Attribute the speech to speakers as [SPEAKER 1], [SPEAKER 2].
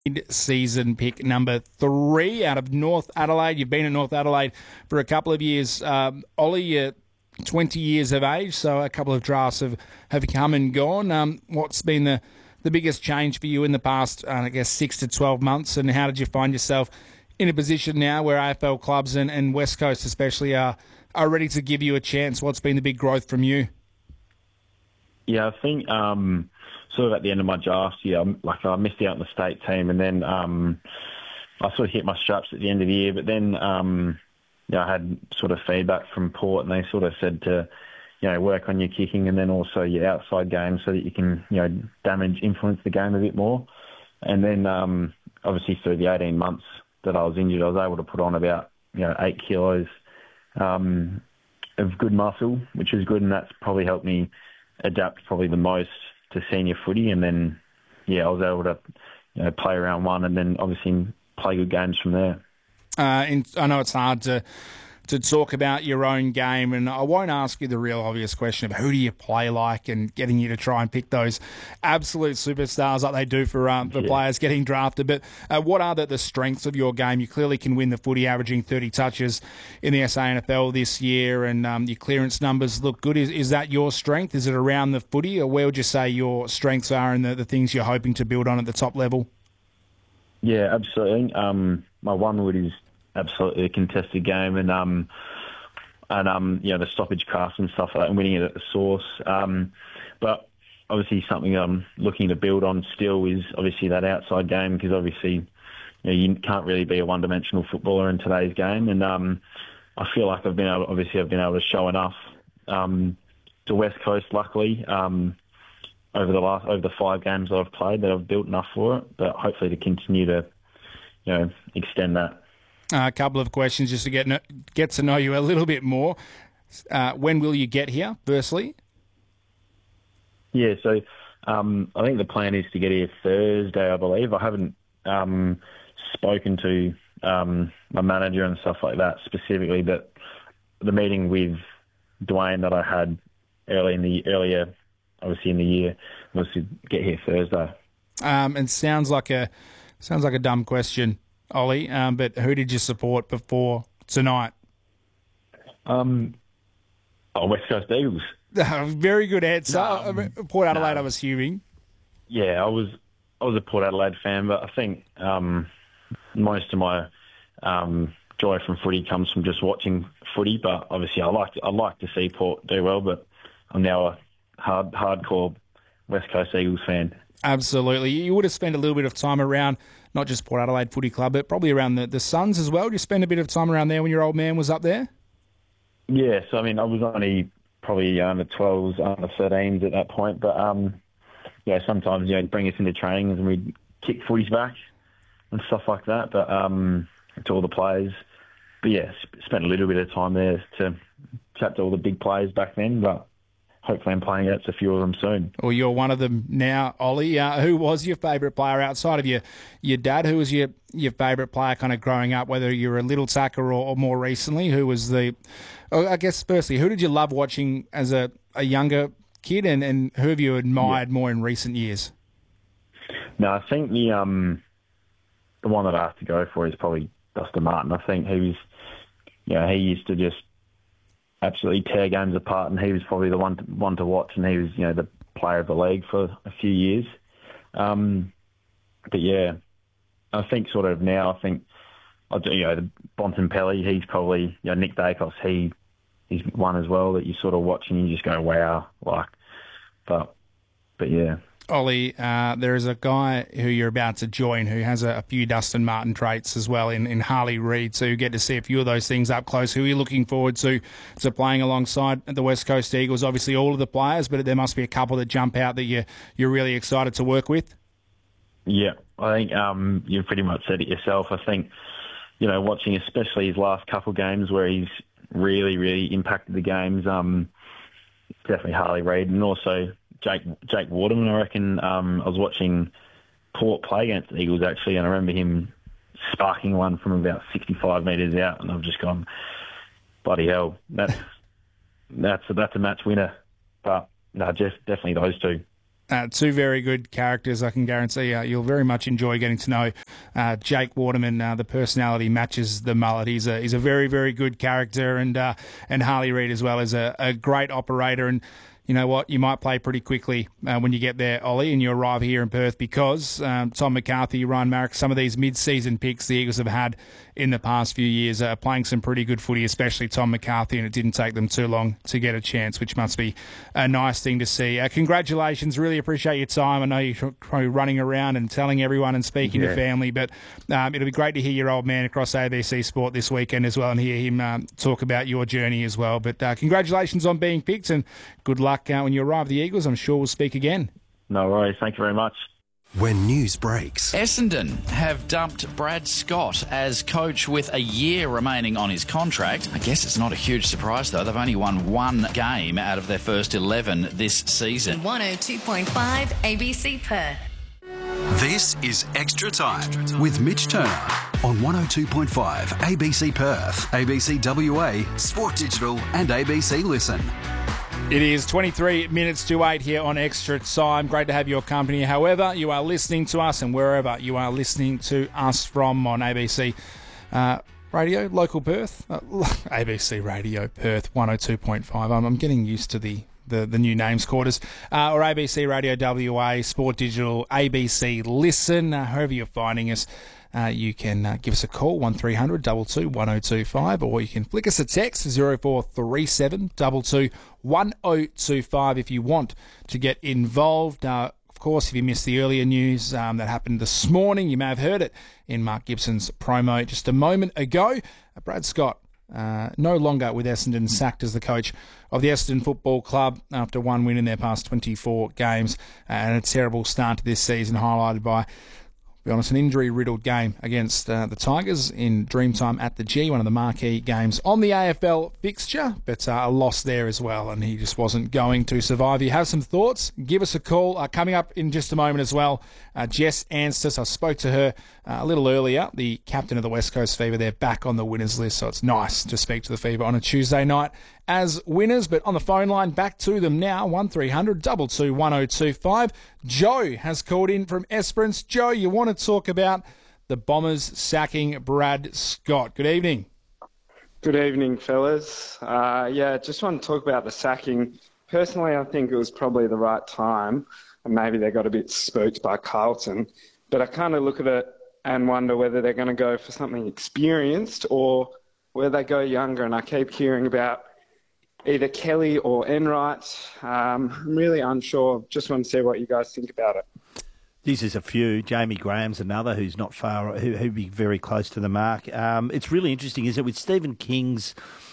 [SPEAKER 1] Mid-season pick number 3 out of North Adelaide. You've been at North Adelaide for a couple of years. Ollie, you're 20 years of age, so a couple of drafts have come and gone. What's been the biggest change for you in the past, I guess, 6 to 12 months, and how did you find yourself in a position now where AFL clubs and West Coast especially are ready to give you a chance? What's been the big growth from you?
[SPEAKER 2] Yeah, I think sort of at the end of my draft year, I missed out on the state team, and then I sort of hit my straps at the end of the year. But then I had sort of feedback from Port, and they sort of said to work on your kicking and then also your outside game so that you can influence the game a bit more. And then obviously through the 18 months that I was injured, I was able to put on about 8 kilos of good muscle, which was good, and that's probably helped me adapt probably the most to senior footy. And then I was able to play around one and then obviously play good games from there.
[SPEAKER 1] I know it's hard to talk about your own game, and I won't ask you the real obvious question of who do you play like and getting you to try and pick those absolute superstars like they do for players getting drafted. But what are the strengths of your game? You clearly can win the footy, averaging 30 touches in the SANFL this year, and your clearance numbers look good. Is that your strength? Is it around the footy, or where would you say your strengths are and the things you're hoping to build on at the top level?
[SPEAKER 2] Yeah, absolutely. My one wood is absolutely a contested game, and the stoppage cast and stuff like that, and winning it at the source. But obviously something I'm looking to build on still is obviously that outside game, because obviously you can't really be a one-dimensional footballer in today's game. And I feel like I've been able to show enough to West Coast, luckily, over the 5 games that I've played, that I've built enough for it. But hopefully to continue to extend that.
[SPEAKER 1] A couple of questions just to get to know you a little bit more. When will you get here, firstly?
[SPEAKER 2] Yeah, so I think the plan is to get here Thursday, I believe. I haven't spoken to my manager and stuff like that specifically, but the meeting with Dwayne that I had earlier, obviously in the year, was to get here Thursday.
[SPEAKER 1] And sounds like a dumb question, Ollie, but who did you support before tonight?
[SPEAKER 2] West Coast Eagles.
[SPEAKER 1] Very good answer. Port Adelaide, I'm assuming.
[SPEAKER 2] Yeah, I was a Port Adelaide fan, but I think most of my joy from footy comes from just watching footy. But obviously, I like to see Port do well, but I'm now a hardcore West Coast Eagles fan.
[SPEAKER 1] Absolutely. You would have spent a little bit of time around not just Port Adelaide Footy Club, but probably around the Suns as well. Did you spend a bit of time around there when your old man was up there?
[SPEAKER 2] Yeah, so I mean, I was only probably under 12s, under 13s at that point, but sometimes bring us into trainings and we'd kick footies back and stuff like that. But to all the players, but yeah, spent a little bit of time there to chat to all the big players back then, but hopefully I'm playing against a few of them soon.
[SPEAKER 1] Well, you're one of them now, Ollie. Who was your favourite player outside of your dad? Who was your favourite player kind of growing up, whether you're a little tacker or more recently? Who was I guess, firstly, who did you love watching as a younger kid, and who have you admired more in recent years?
[SPEAKER 2] No, I think the one that I have to go for is probably Dustin Martin. I think he used to just absolutely tear games apart, and he was probably the one to watch, and he was the player of the league for a few years. But yeah, I think sort of now the Bontempelli, he's probably Nick Dacos, he's one as well that you sort of watch and you just go wow, but yeah.
[SPEAKER 1] Ollie, there is a guy who you're about to join who has a few Dustin Martin traits as well in Harley Reid, so you get to see a few of those things up close. Who are you looking forward to playing alongside the West Coast Eagles? Obviously all of the players, but there must be a couple that jump out that you're really excited to work with.
[SPEAKER 2] Yeah, I think you pretty much said it yourself. I think, watching especially his last couple games where he's really, really impacted the games, definitely Harley Reid, and also Jake Waterman. I reckon I was watching Port play against the Eagles actually, and I remember him sparking one from about 65 metres out, and I've just gone, bloody hell, that's a match winner. But no, just definitely those two.
[SPEAKER 1] Two very good characters. I can guarantee you'll very much enjoy getting to know Jake Waterman. The personality matches the mullet. He's a very, very good character, and Harley Reid as well is a great operator. And you know what? You might play pretty quickly when you get there, Ollie, and you arrive here in Perth because Tom McCarthy, Ryan Marrick, some of these mid-season picks the Eagles have had in the past few years are playing some pretty good footy, especially Tom McCarthy, and it didn't take them too long to get a chance, which must be a nice thing to see. Congratulations. Really appreciate your time. I know you're probably running around and telling everyone and speaking to family, but it'll be great to hear your old man across ABC Sport this weekend as well and hear him talk about your journey as well. But congratulations on being picked, and good luck when you arrive at the Eagles. I'm sure we'll speak again.
[SPEAKER 2] No worries. Thank you very much.
[SPEAKER 3] When news breaks,
[SPEAKER 4] Essendon have dumped Brad Scott as coach with a year remaining on his contract. I guess it's not a huge surprise, though. They've only won one game out of their first 11 this season.
[SPEAKER 5] 102.5 ABC Perth.
[SPEAKER 3] this is Extra Time with Mitch Turner on 102.5 ABC Perth, ABC WA, Sport Digital and ABC Listen.
[SPEAKER 1] It is 23 minutes to 8 here on Extra Time. Great to have your company. However, you are listening to us and wherever you are listening to us from on ABC Radio, local Perth, ABC Radio Perth 102.5. I'm getting used to the new names quarters, or ABC Radio WA, Sport Digital, ABC Listen, however you're finding us. You can give us a call, 1300 22 1025, or you can flick us a text, 0437 22 1025 if you want to get involved. Of course, if you missed the earlier news that happened this morning, you may have heard it in Mark Gibson's promo just a moment ago. Brad Scott, no longer with Essendon, sacked as the coach of the Essendon Football Club after one win in their past 24 games, and a terrible start to this season highlighted by, to be honest, an injury-riddled game against the Tigers in Dreamtime at the G, one of the marquee games on the AFL fixture, but a loss there as well, and he just wasn't going to survive. If you have some thoughts, give us a call. Coming up in just a moment as well, Jess Anstis, I spoke to her a little earlier, the captain of the West Coast Fever. They're back on the winners list, so it's nice to speak to the Fever on a Tuesday night as winners. But on the phone line, back to them now, 1300 22 1025. Joe has called in from Esperance. Joe, you want to talk about the Bombers sacking Brad Scott. Good evening.
[SPEAKER 6] Good evening, fellas. Just want to talk about the sacking. Personally, I think it was probably the right time, and maybe they got a bit spooked by Carlton. But I kind of look at it and wonder whether they're going to go for something experienced or whether they go younger. And I keep hearing about either Kelly or Enright. I'm really unsure. Just want to see what you guys think about it.
[SPEAKER 7] This is a few. Jamie Graham's another who's not far, who'd be very close to the mark. It's really interesting, is it, with Stephen King's